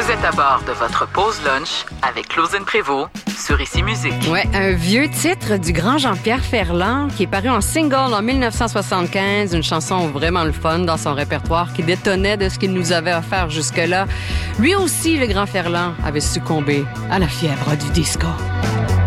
Vous êtes à bord de votre pause lunch avec Claudine Prévost sur Ici Musique. Ouais, un vieux titre du grand Jean-Pierre Ferland qui est paru en single en 1975. Une chanson vraiment le fun dans son répertoire qui détonnait de ce qu'il nous avait offert jusque-là. Lui aussi, le grand Ferland, avait succombé à la fièvre du disco.